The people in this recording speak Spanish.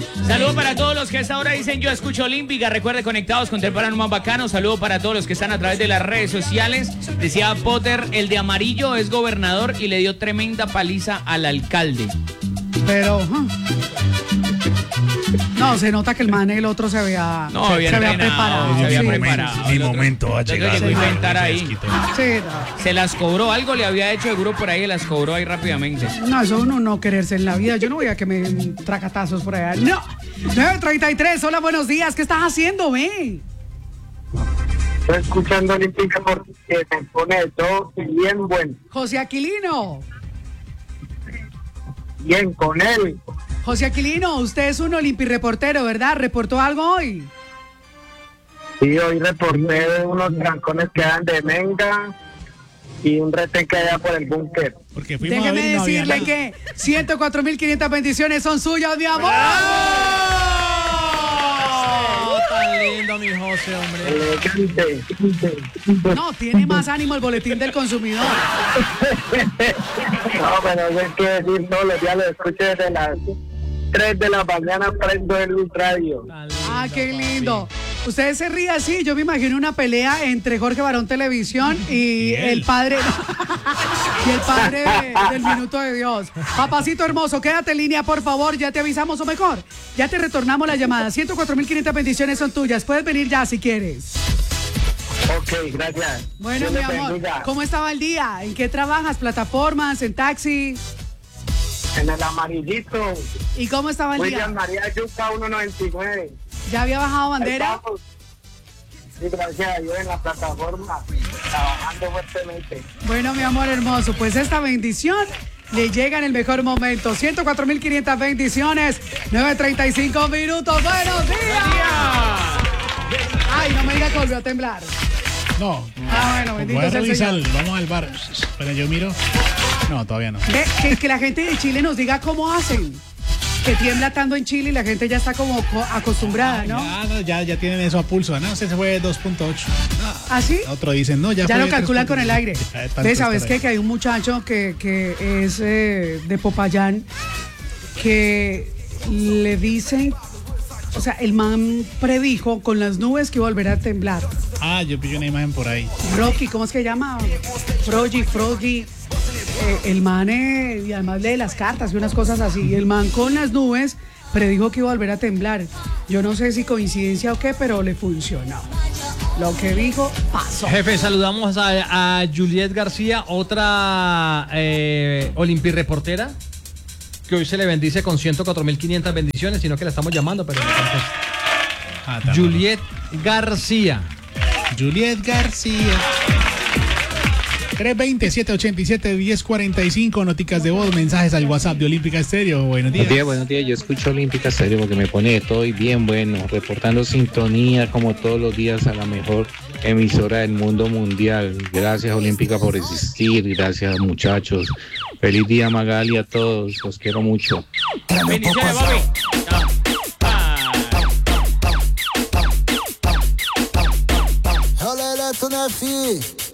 Saludo para todos los que a esta hora dicen yo escucho Olímpica. Recuerde, conectados con Temprano Más Bacano. Saludo para todos los que están a través de las redes sociales. Decía Potter, el de amarillo es gobernador y le dio tremenda paliza al alcalde. Pero... No, se nota que el otro se había, No, se había preparado. Se había sí. preparado. Mi momento ha llegado. Llegó a inventar ahí. Sí, no. Se las cobró, algo le había hecho seguro por ahí y las cobró ahí rápidamente. No, eso uno no quererse en la vida. Yo no voy a que me tracatazos por allá. No. 9:33. Hola, buenos días. ¿Qué estás haciendo, ve? Estoy escuchando Olímpica porque me pone todo bien bueno. José Aquilino. Bien con él. José Aquilino, usted es un olimpireportero, ¿verdad? ¿Reportó algo hoy? Sí, hoy reporté unos trancones que dan de Menga y un retén que hay por el búnker. Porque fuimos a Déjeme ver y no había decirle nada. que 104.500 bendiciones son suyas, mi amor. Tan lindo, mi José, hombre. Elegante. No, tiene más ánimo el boletín del consumidor. No, pero no hay que decir todos los días, lo escucho desde las 3 de la mañana, prendo el radio. Tan lindo, Ah, qué papi. lindo. Ustedes se ríen así. Yo me imagino una pelea entre Jorge Barón Televisión y el padre. Y el padre del Minuto de Dios. Papacito hermoso, quédate en línea, por favor. Ya te avisamos, o mejor, ya te retornamos la llamada. 104.500 bendiciones son tuyas. Puedes venir ya si quieres. Ok, gracias. Bueno, Dios mi les amor, bendiga. ¿cómo estaba el día? ¿En qué trabajas? ¿Plataformas? ¿En taxi? En el amarillito, ¿Y cómo estaba el William día? María Yuca 199. ¿Ya había bajado bandera? Ahí estamos. Sí, gracias a Dios en la plataforma, trabajando fuertemente. Bueno, mi amor hermoso, pues esta bendición le llega en el mejor momento. 104.500 bendiciones, 9:35 minutos. ¡Buenos días! Ay, no me diga que volvió a temblar. No. Ah, bueno, Voy bendito a sea el revisar. Señor. Vamos al bar. Pero yo miro. No, todavía no. Que la gente de Chile nos diga cómo hacen. Que tiembla tanto en Chile y la gente ya está como acostumbrada, ¿no? Ya tienen eso a pulso. No, se fue 2.8. ¿Ah, sí? Otro dicen, no, ya Ya fue lo calculan 3.8. con el aire. Ya de tanto ¿Ves? ¿Sabes estar qué? ahí. Que hay un muchacho que es de Popayán que le dicen, o sea, el man predijo con las nubes que iba a volver a temblar. Ah, yo pillé una imagen por ahí. Rocky, ¿cómo es que se llama? Froggy. El man, y además lee las cartas y unas cosas así. El man con las nubes predijo que iba a volver a temblar. Yo no sé si coincidencia o qué, pero le funcionó. Lo que dijo, pasó. Jefe, saludamos a Juliet García, otra olimpireportera, que hoy se le bendice con 104.500 bendiciones, sino que la estamos llamando, pero no contesta. Está Juliet García. mal. Juliet García. 320-787-1045, noticas de voz, mensajes al WhatsApp de Olímpica Estéreo. Buenos días. Buenos días. Yo escucho Olímpica Estéreo porque me pone de todo y bien bueno, reportando sintonía como todos los días a la mejor emisora del mundo mundial. Gracias Olímpica por existir, gracias muchachos. Feliz día Magali a todos, los quiero mucho. Bendiciones, papi. Chao. Olha, ele é